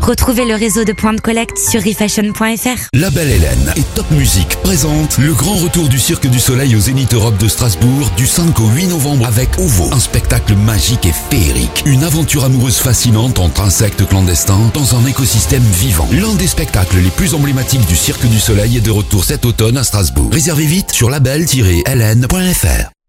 Retrouvez le réseau de points de collecte sur refashion.fr. La Belle Hélène et Top Music présentent le grand retour du Cirque du Soleil au Zénith Europe de Strasbourg du 5 au 8 novembre avec OVO, un spectacle magique et féerique. Une aventure amoureuse fascinante entre insectes clandestins dans un écosystème vivant. L'un des spectacles les plus emblématiques du Cirque du Soleil est de retour cet automne à Strasbourg. Réservez vite sur label-hélène.fr.